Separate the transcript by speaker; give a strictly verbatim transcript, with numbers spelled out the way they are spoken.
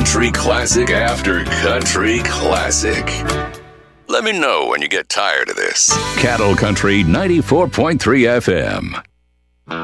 Speaker 1: Country classic after country classic. Let me know when you get tired of this. Cattle Country ninety-four point three F M.